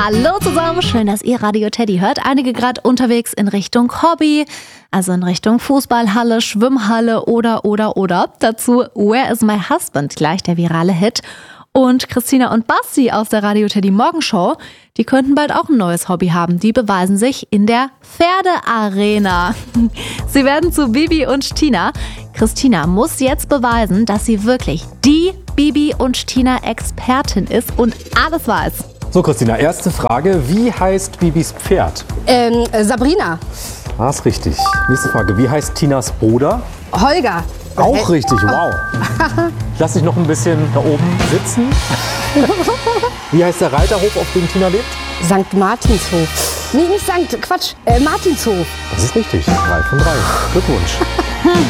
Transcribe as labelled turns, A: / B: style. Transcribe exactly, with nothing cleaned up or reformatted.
A: Hallo zusammen, schön, dass ihr Radio Teddy hört. Einige gerade unterwegs in Richtung Hobby, also in Richtung Fußballhalle, Schwimmhalle oder, oder, oder. Dazu Where is my husband, gleich der virale Hit. Und Christina und Basti aus der Radio Teddy Morgenshow, die könnten bald auch ein neues Hobby haben. Die beweisen sich in der Pferdearena. Sie werden zu Bibi und Tina. Christina muss jetzt beweisen, dass sie wirklich die Bibi und Tina Expertin ist und alles weiß.
B: So, Christina, erste Frage. Wie heißt Bibis Pferd?
C: Ähm, Sabrina.
B: Ah, ist richtig. Nächste Frage. Wie heißt Tinas Bruder?
C: Holger.
B: Auch richtig, wow. Ich lasse dich noch ein bisschen da oben sitzen. Wie heißt der Reiterhof, auf dem Tina lebt?
C: Sankt Martinshof. Nee, nicht Sankt, Quatsch, äh, Martinshof.
B: Das ist richtig. Drei von drei. Glückwunsch.